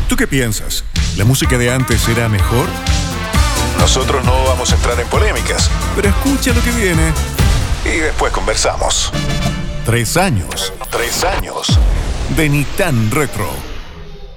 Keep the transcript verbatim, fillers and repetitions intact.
¿Tú qué piensas? ¿La música de antes era mejor? Nosotros no vamos a entrar en polémicas, Pero escucha lo que viene. y después conversamos. Tres años Tres años. de Ni Tan Retro.